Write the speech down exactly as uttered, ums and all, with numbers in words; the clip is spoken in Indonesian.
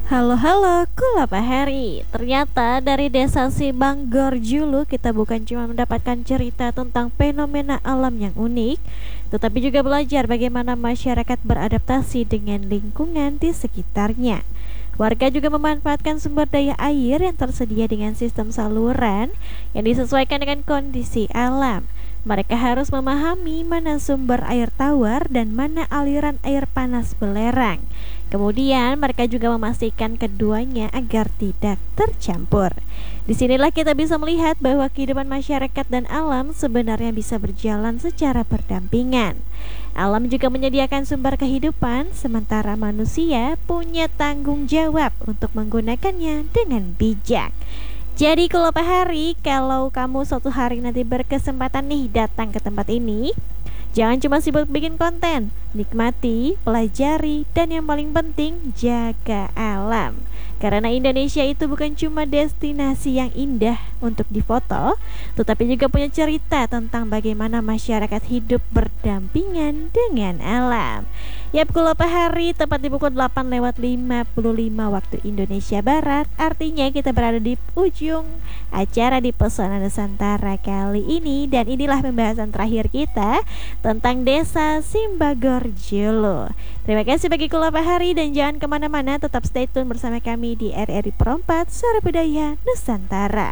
Halo halo, Kula Hari. Ternyata dari desa Sibanggorjulu kita bukan cuma mendapatkan cerita tentang fenomena alam yang unik, tetapi juga belajar bagaimana masyarakat beradaptasi dengan lingkungan di sekitarnya. Warga juga memanfaatkan sumber daya air yang tersedia dengan sistem saluran yang disesuaikan dengan kondisi alam. Mereka harus memahami mana sumber air tawar dan mana aliran air panas belerang. Kemudian mereka juga memastikan keduanya agar tidak tercampur. Disinilah kita bisa melihat bahwa kehidupan masyarakat dan alam sebenarnya bisa berjalan secara berdampingan. Alam juga menyediakan sumber kehidupan, sementara manusia punya tanggung jawab untuk menggunakannya dengan bijak. Jadi kalau Pak Hari, kalau kamu suatu hari nanti berkesempatan nih datang ke tempat ini, jangan cuma sibuk bikin konten, nikmati, pelajari, dan yang paling penting jaga alam. Karena Indonesia itu bukan cuma destinasi yang indah untuk difoto, tetapi juga punya cerita tentang bagaimana masyarakat hidup berdampingan dengan alam. Yap, kalau Pak Hari tepat di pukul delapan lewat lima puluh lima waktu Indonesia Barat. Artinya kita berada di ujung acara di Pesona Nusantara kali ini. Dan inilah pembahasan terakhir kita tentang Desa Sibanggorjulu. Terima kasih bagi Kula Pak Hari dan jangan kemana-mana, tetap stay tune bersama kami di R R I Perempat Suara Budaya Nusantara.